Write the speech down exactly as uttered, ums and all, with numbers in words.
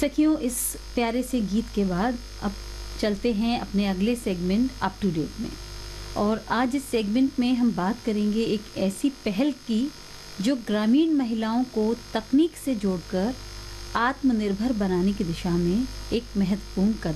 सखियों, इस प्यारे से गीत के बाद अब चलते हैं अपने अगले सेगमेंट अप टू डेट में। और आज इस सेगमेंट में हम बात करेंगे एक ऐसी पहल की जो ग्रामीण महिलाओं को तकनीक से जोड़कर आत्मनिर्भर बनाने की दिशा में एक महत्वपूर्ण कदम